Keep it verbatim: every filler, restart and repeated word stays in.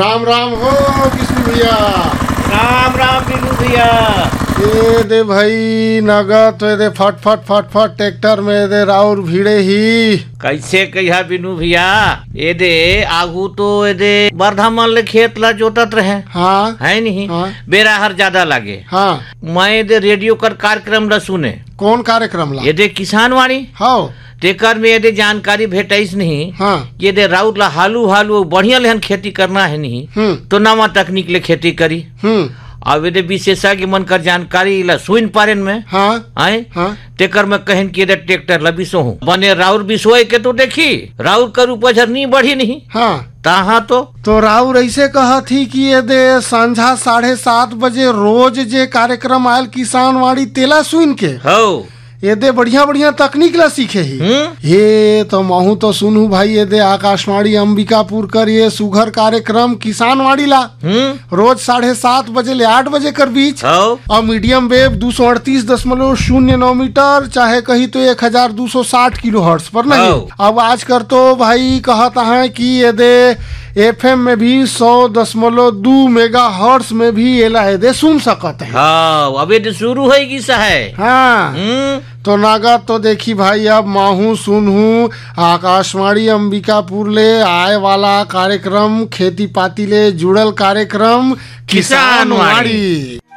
राम राम हो विष्णु भैया। राम राम बिनू भैया। ए दे भाई नगद दे फट फट फट फट ट्रैक्टर में दे राउर भीड़े ही कैसे कहिया बिनू भैया, ये दे आगू तो ये दे बरधामन ले खेत ला जोतत रहे। हाँ है नहीं हाँ बेरा हर ज्यादा लागे। हाँ मैं दे रेडियो कर कार्यक्रम ला सुने। कौन कार्यक्रम ला? ये दे किसान वाणी हाँ तेकर में यदि जानकारी भेटाइस नहीं। हाँ ये दे राउत ला हालू हालू बढ़िया लेहन खेती करना है नहीं हम्म तो नवा तकनीक ले खेती करी। हम्म अब यदि विशेषज्ञ मन कर जानकारी ला सुन पारेन में हाँ आए हाँ तेकर में कहन कि यदि ट्रैक्टर ला बिसो हूँ बने राउर बिसोए के तो देखी राउर कर उपज नहीं बढ़ी नहीं हाँ तहा तो तो राउर ऐसे कहा थी कि ये दे संझा साढ़े सात बजे रोज जे कार्यक्रम आयल किसान वाड़ी तेला सुन के हो ये दे बढ़िया बढ़िया तकनीक ला सीखे ही। हम्म ये तो महू तो सुनू भाई ये दे आकाशवाणी अंबिकापुर कर ये सुघर कार्यक्रम किसान वाड़ी ला हम्म रोज साढ़े सात बजे ले आठ बजे कर बीच हो और मीडियम वेव दो सौ अड़तीस दशमलव शून्य नौ मीटर चाहे कही तो एक हजार दो सौ साठ किलो हर्ट्ज पर नहीं। हो। अब आज कर तो भाई कहता है कि ये दे एफएम में भी सौ दशमलव दो मेगा हर्ट्ज में भी ये ला दे सुन सकते हैं। हाँ अब ये शुरू होगी सहे। हाँ हम्म तो नागा तो देखी भाई अब माहू सुनहू आकाशवाणी अंबिकापुर ले आए वाला कार्यक्रम खेती पाती ले जुड़ल कार्यक्रम किसान वाड़ी।